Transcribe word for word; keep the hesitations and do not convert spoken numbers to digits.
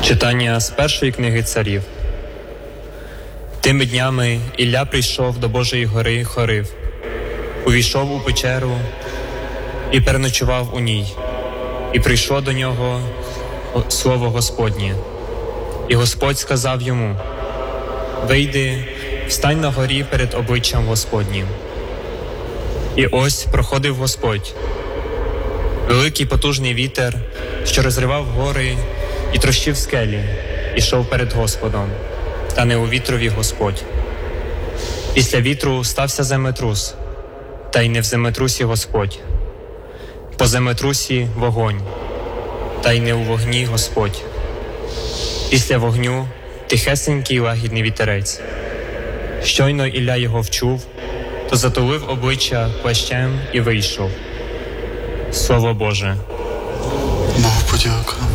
Читання з першої книги царів. Тими днями Ілля прийшов до Божої гори Хорив, увійшов у печеру і переночував у ній. І прийшло до нього слово Господнє. І Господь сказав йому: «Вийди, встань на горі перед обличчям Господнім». І ось проходив Господь. Великий потужний вітер, що розривав гори і трощив скелі, ішов перед Господом, та не у вітрові Господь. Після вітру стався землетрус, та й не в землетрусі Господь. По землетрусі вогонь, та й не у вогні Господь. Після вогню тихесенький лагідний вітерець. Щойно Ілля його вчув, то затулив обличчя плащем і вийшов. Слово Боже. Богу подяка.